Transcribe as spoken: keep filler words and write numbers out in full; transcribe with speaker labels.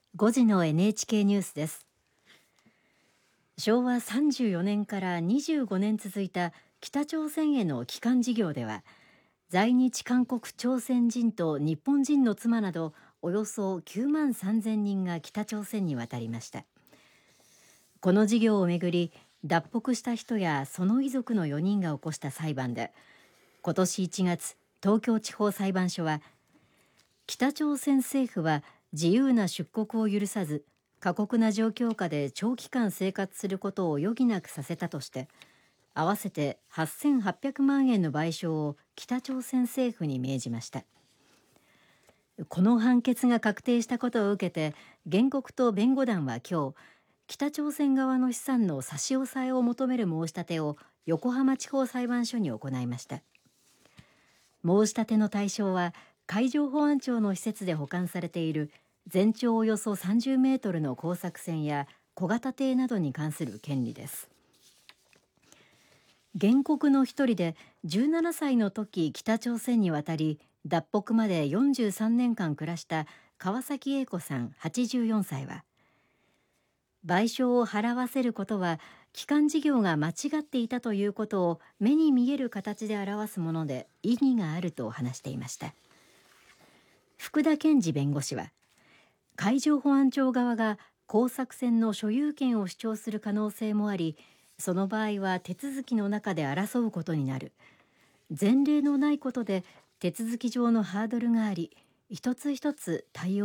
Speaker 1: ごじの エヌエイチケー ニュースです。しょうわさんじゅうよねんからにじゅうごねん続いた北朝鮮への帰還事業では、在日韓国朝鮮人と日本人の妻などおよそきゅうまんさんぜんにんが北朝鮮に渡りました。この事業をめぐり、脱北した人やその遺族のよにんが起こした裁判で、今年いちがつ東京地方裁判所は、北朝鮮政府は自由な出国を許さず、過酷な状況下で長期間生活することを余儀なくさせたとして、合わせてはっせんはっぴゃくまんえんの賠償を北朝鮮政府に命じました。この判決が確定したことを受けて、原告と弁護団は今日、北朝鮮側の資産の差し押さえを求める申し立てを横浜地方裁判所に行いました。申し立ての対象は、海上保安庁の施設で保管されている全長およそさんじゅうメートルの工作船や小型艇などに関する権利です。原告の一人でじゅうななさいの時北朝鮮に渡り、脱北までよんじゅうさんねんかん暮らした川崎英子さんはちじゅうよんさいは、賠償を払わせることは帰還事業が間違っていたということを目に見える形で表すもので意義があると話していました。福田健二弁護士は、海上保安庁側が工作船の所有権を主張する可能性もあり、その場合は手続きの中で争うことになる。前例のないことで手続き上のハードルがあり、一つ一つ対応